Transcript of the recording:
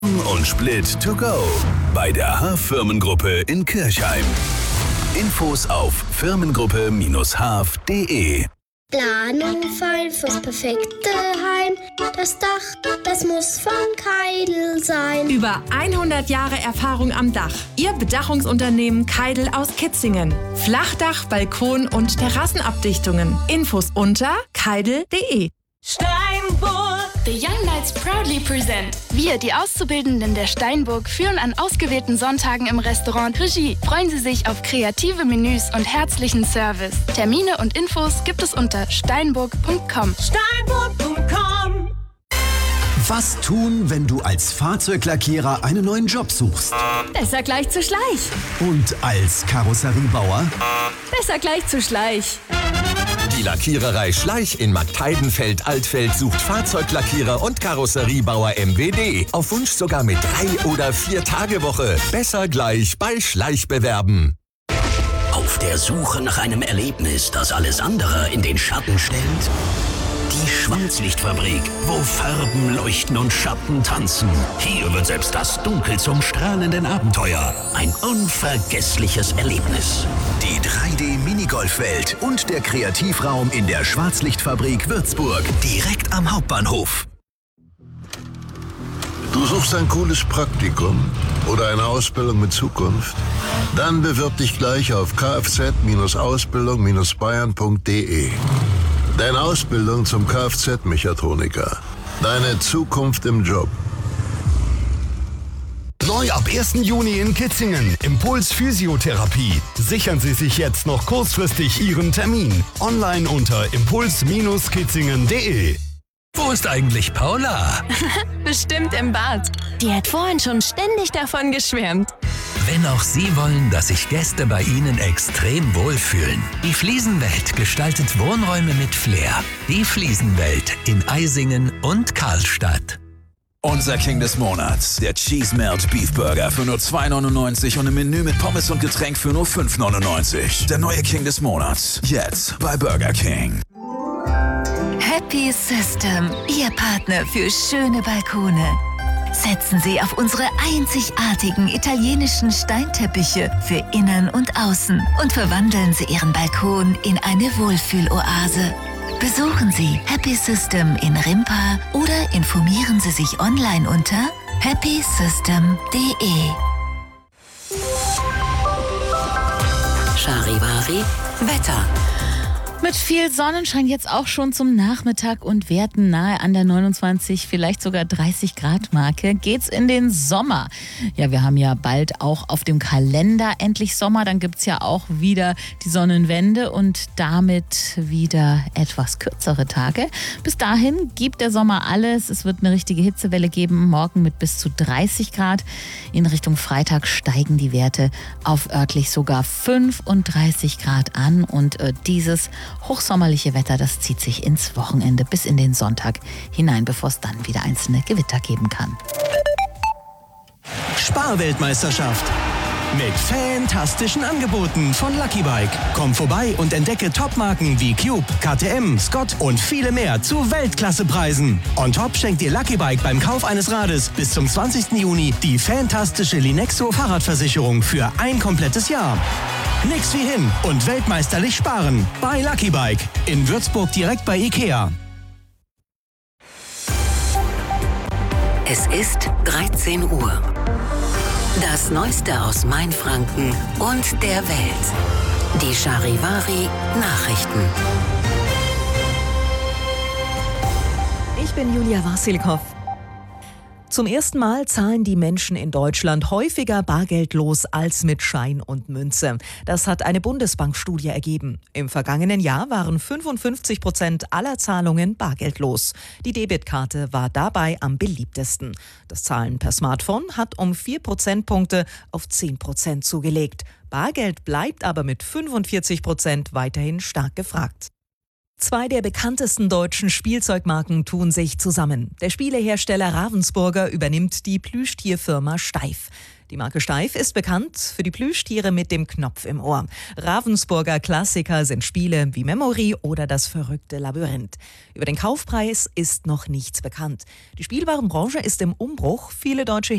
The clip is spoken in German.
Und Split to go bei der Haaf-Firmengruppe in Kirchheim. Infos auf firmengruppe-haaf.de. Planung fein fürs perfekte Heim. Das Dach, das muss von Keidel sein. Über 100 Jahre Erfahrung am Dach. Ihr Bedachungsunternehmen Keidel aus Kitzingen. Flachdach, Balkon und Terrassenabdichtungen. Infos unter keidel.de. Steinburg. The Young Knights proudly present. Wir, die Auszubildenden der Steinburg, führen an ausgewählten Sonntagen im Restaurant Regie. Freuen Sie sich auf kreative Menüs und herzlichen Service. Termine und Infos gibt es unter steinburg.com. Steinburg.com. Was tun, wenn du als Fahrzeuglackierer einen neuen Job suchst? Besser gleich zu Schleich. Und als Karosseriebauer? Besser gleich zu Schleich. Die Lackiererei Schleich in Marktheidenfeld-Altfeld sucht Fahrzeuglackierer und Karosseriebauer MWD. Auf Wunsch sogar mit 3- oder 4-Tage-Woche. Besser gleich bei Schleich bewerben. Auf der Suche nach einem Erlebnis, das alles andere in den Schatten stellt? Die Schwarzlichtfabrik, wo Farben leuchten und Schatten tanzen. Hier wird selbst das Dunkel zum strahlenden Abenteuer. Ein unvergessliches Erlebnis. Die 3D-Minigolfwelt und der Kreativraum in der Schwarzlichtfabrik Würzburg. Direkt am Hauptbahnhof. Du suchst ein cooles Praktikum oder eine Ausbildung mit Zukunft? Dann bewirb dich gleich auf kfz-ausbildung-bayern.de. Deine Ausbildung zum Kfz-Mechatroniker. Deine Zukunft im Job. Neu ab 1. Juni in Kitzingen. Impuls Physiotherapie. Sichern Sie sich jetzt noch kurzfristig Ihren Termin. Online unter impuls-kitzingen.de. Wo ist eigentlich Paula? Bestimmt im Bad. Die hat vorhin schon ständig davon geschwärmt. Wenn auch Sie wollen, dass sich Gäste bei Ihnen extrem wohlfühlen. Die Fliesenwelt gestaltet Wohnräume mit Flair. Die Fliesenwelt in Eisingen und Karlstadt. Unser King des Monats, der Cheese Melt Beef Burger für nur 2,99 und ein Menü mit Pommes und Getränk für nur 5,99. Der neue King des Monats, jetzt bei Burger King. Happy System, Ihr Partner für schöne Balkone. Setzen Sie auf unsere einzigartigen italienischen Steinteppiche für Innen und Außen und verwandeln Sie Ihren Balkon in eine Wohlfühloase. Besuchen Sie Happy System in Rimpa oder informieren Sie sich online unter happysystem.de. Charivari Wetter. Mit viel Sonnenschein jetzt auch schon zum Nachmittag und Werten nahe an der 29, vielleicht sogar 30 Grad Marke geht's in den Sommer. Ja, wir haben ja bald auch auf dem Kalender endlich Sommer. Dann gibt's ja auch wieder die Sonnenwende und damit wieder etwas kürzere Tage. Bis dahin gibt der Sommer alles. Es wird eine richtige Hitzewelle geben, morgen mit bis zu 30 Grad. In Richtung Freitag steigen die Werte auf örtlich sogar 35 Grad an und dieses hochsommerliche Wetter, das zieht sich ins Wochenende bis in den Sonntag hinein, bevor es dann wieder einzelne Gewitter geben kann. Sparweltmeisterschaft mit fantastischen Angeboten von Lucky Bike. Komm vorbei und entdecke Topmarken wie Cube, KTM, Scott und viele mehr zu Weltklassepreisen. On top schenkt dir Lucky Bike beim Kauf eines Rades bis zum 20. Juni die fantastische Linexo Fahrradversicherung für ein komplettes Jahr. Nix wie hin und weltmeisterlich sparen bei Lucky Bike in Würzburg direkt bei Ikea. Es ist 13 Uhr. Das Neueste aus Mainfranken und der Welt. Die Charivari Nachrichten. Ich bin Julia Wasilkow. Zum ersten Mal zahlen die Menschen in Deutschland häufiger bargeldlos als mit Schein und Münze. Das hat eine Bundesbankstudie ergeben. Im vergangenen Jahr waren 55% aller Zahlungen bargeldlos. Die Debitkarte war dabei am beliebtesten. Das Zahlen per Smartphone hat um 4 Prozentpunkte auf 10% zugelegt. Bargeld bleibt aber mit 45% weiterhin stark gefragt. Zwei der bekanntesten deutschen Spielzeugmarken tun sich zusammen. Der Spielehersteller Ravensburger übernimmt die Plüschtierfirma Steif. Die Marke Steif ist bekannt für die Plüschtiere mit dem Knopf im Ohr. Ravensburger Klassiker sind Spiele wie Memory oder das verrückte Labyrinth. Über den Kaufpreis ist noch nichts bekannt. Die Spielwarenbranche ist im Umbruch. Viele deutsche